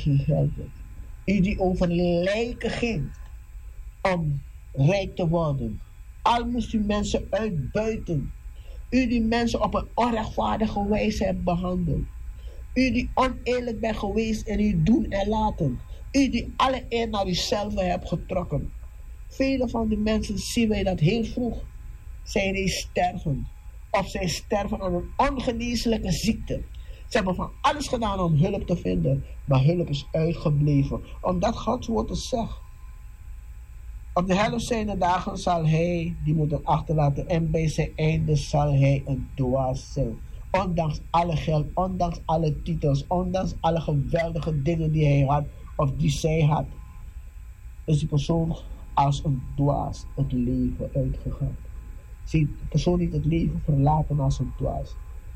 geen geld hebt. U die over lijken ging om rijk te worden. Al moest u mensen uitbuiten. U die mensen op een onrechtvaardige wijze hebt behandeld. U die oneerlijk bent geweest in uw doen en laten. U die alle eer naar uzelf hebt getrokken. Vele van die mensen zien wij dat heel vroeg zijn die sterven. Of zij sterven aan een ongeneeslijke ziekte. Ze hebben van alles gedaan om hulp te vinden. Maar hulp is uitgebleven. Omdat Gods woord het zegt. Op de helft zijner dagen zal hij die moeten achterlaten. En bij zijn einde zal hij een dwaas zijn. Ondanks alle geld, ondanks alle titels, ondanks alle geweldige dingen die hij had. Of die zij had. Is die persoon als een dwaas het leven uitgegaan. Ziet de persoon niet het leven verlaten als een dwaas.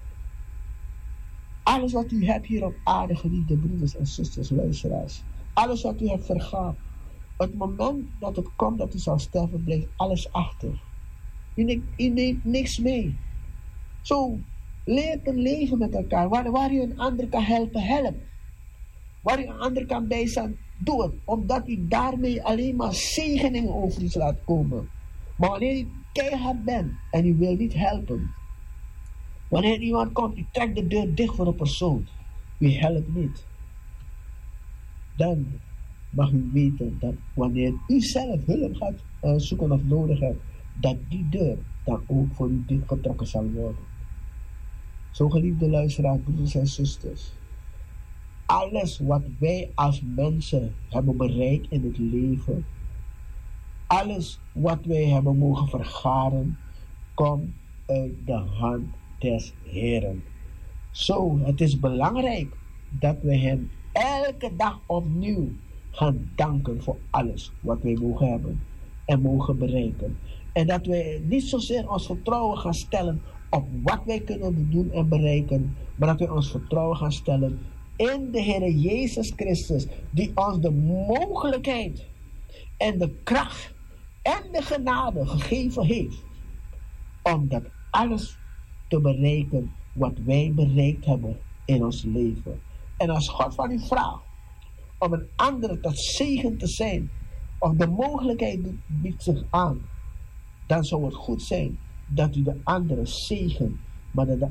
Alles wat u hebt hier op aarde, geliefde broeders en zusters, luisteraars. Alles wat u hebt vergaan. Het moment dat het komt dat u zal sterven, blijft alles achter. U neemt niks mee. Zo, leer te leven met elkaar. Waar u een ander kan helpen, help. Waar u een ander kan bijstaan, doe het. Omdat u daarmee alleen maar zegeningen over iets laat komen. Maar wanneer u keihard bent en u wil niet helpen. Wanneer iemand komt, u trekt de deur dicht voor een persoon. U helpt niet. Dan mag u weten dat wanneer u zelf hulp gaat zoeken of nodig hebt, dat die deur dan ook voor u dichtgetrokken zal worden. Zo geliefde luisteraars, broeders en zusters. Alles wat wij als mensen hebben bereikt in het leven, alles wat wij hebben mogen vergaren, komt uit de hand des Heeren. Zo, het is belangrijk dat we hem elke dag opnieuw gaan danken voor alles wat wij mogen hebben en mogen bereiken. En dat wij niet zozeer ons vertrouwen gaan stellen op wat wij kunnen doen en bereiken, maar dat wij ons vertrouwen gaan stellen in de Heer Jezus Christus, die ons de mogelijkheid en de kracht en de genade gegeven heeft om dat alles te bereiken wat wij bereikt hebben in ons leven. En als God van u vraagt om een andere tot zegen te zijn, of de mogelijkheid biedt zich aan, dan zou het goed zijn dat u de andere zegen, maar dat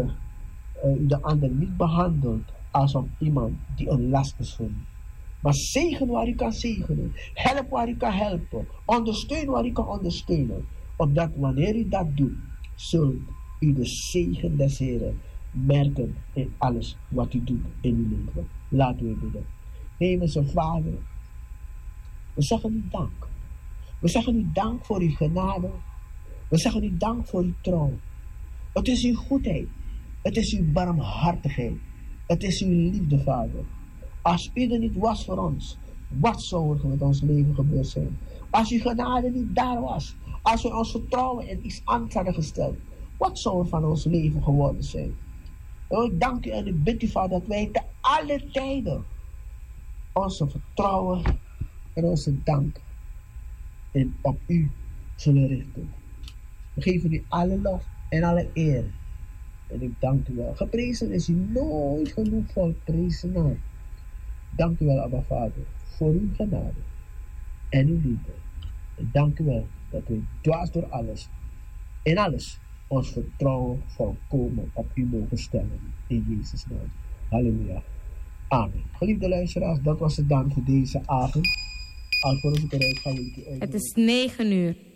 u de ander niet behandelt alsof iemand die een last is voor u. Maar zegen waar u kan zegenen, help waar u kan helpen, ondersteun waar u kan ondersteunen. Opdat wanneer u dat doet, zult u de zegen des Heren merken in alles wat u doet in uw leven. Laten we bidden. Hemelse Vader, we zeggen u dank. We zeggen u dank voor uw genade. We zeggen u dank voor uw trouw. Het is uw goedheid. Het is uw barmhartigheid. Het is uw liefde, Vader. Als u er niet was voor ons, wat zou er met ons leven gebeurd zijn? Als uw genade niet daar was, als we ons vertrouwen in iets anders hadden gesteld, wat zou er van ons leven geworden zijn? Ik dank u en ik bid u, Vader, dat wij te alle tijden onze vertrouwen en onze dank op u zullen richten. We geven u alle lof en alle eer. En ik dank u wel. Geprezen is u nooit genoeg voor prezen naam. Dank u wel, Abba Vader, voor uw genade en uw liefde. En dank u wel dat we dwars door alles, in alles, ons vertrouwen volkomen op u mogen stellen. In Jezus' naam. Halleluja. Amen. Geliefde luisteraars, dat was het dan voor deze avond. Alvorens ik eruit ga, wil ik u uitnodigen. Het is 9 uur.